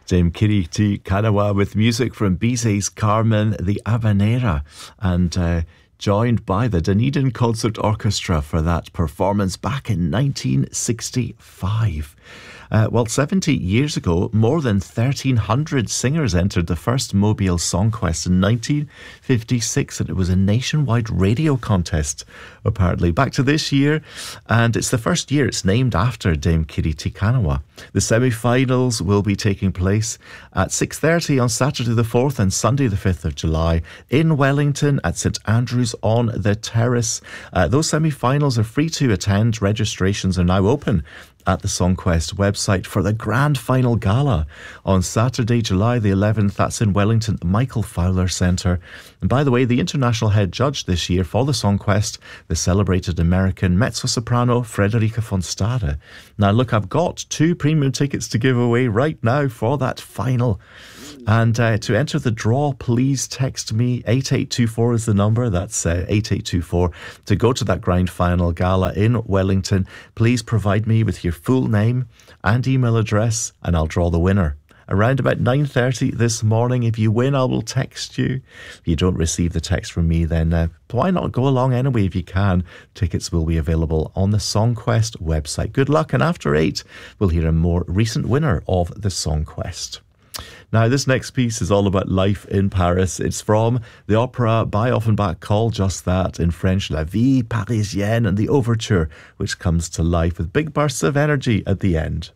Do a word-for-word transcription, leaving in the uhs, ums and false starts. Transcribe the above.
Dame Kiriti Kanawa with music from Bizet's Carmen the Habanera, and uh, joined by the Dunedin Concert Orchestra for that performance back in nineteen sixty-five. Uh, well, seventy years ago, more than thirteen hundred singers entered the first Mobile Song Quest in nineteen fifty-six, and it was a nationwide radio contest, apparently. Back to this year, and it's the first year it's named after Dame Kiriti Kanawa. The semi-finals will be taking place at six thirty on Saturday the fourth and Sunday the fifth of July in Wellington at St Andrews on the Terrace. Uh, those semi-finals are free to attend. Registrations are now open at the SongQuest website for the grand final gala on Saturday, July the eleventh. That's in Wellington at the Michael Fowler Centre. And by the way, the international head judge this year for the SongQuest, the celebrated American mezzo-soprano Frederica von Stade. Now look, I've got two premium tickets to give away right now for that final. And uh, to enter the draw, please text me. eight eight two four is the number. That's uh, eight eight two four. To go to that grand final gala in Wellington, please provide me with your full name and email address, and I'll draw the winner around about nine thirty this morning. If you win, I will text you. If you don't receive the text from me, then uh, why not go along anyway if you can? Tickets will be available on the SongQuest website. Good luck, and after eight, we'll hear a more recent winner of the SongQuest. Now, this next piece is all about life in Paris. It's from the opera by Offenbach called just that, in French, La Vie Parisienne, and the overture, which comes to life with big bursts of energy at the end.